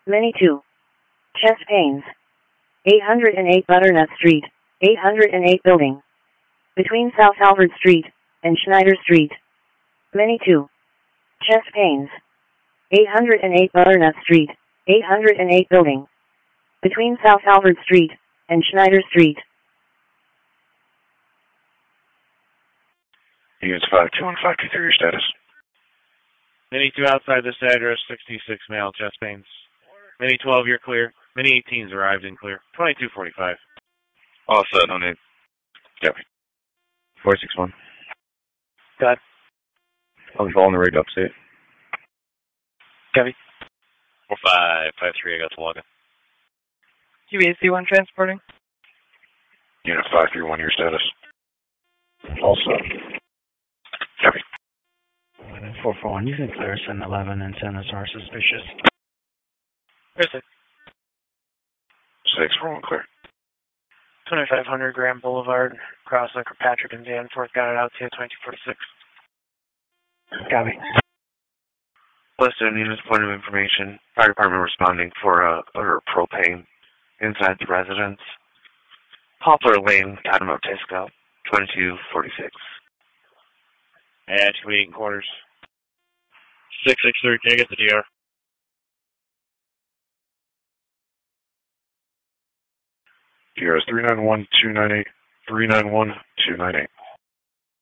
Many 2. Chest pains. 808 Butternut Street, 808 Building. Between South Albert Street and Schneider Street. Many 2. Chest pains. 808 Butternut Street, 808 Building. Between South Albert Street and Schneider Street. Units 521-523, your status. Mini 2 outside this address, 66 male, chest pains. Mini 12, you're clear. Mini 18's arrived in clear. 2245. All set on it. Copy. 461. Got it. I'll be following the rig upstate. Copy. 4553, I got the login. QAC1 transporting. Unit 531, your status. All set. Copy. 441, you can clear SIN 11 and centers are suspicious. Where's it? 641, clear. 2500 Grand Boulevard, across Kirkpatrick and Danforth, got it out to 2246. Copy. Listed units, point of information. Fire department responding for propane inside the residence. Poplar Lane, Catamount, Tisco, 2246. Ash, waiting quarters. 663, can I get the DR? DR is 391-298, 391-298.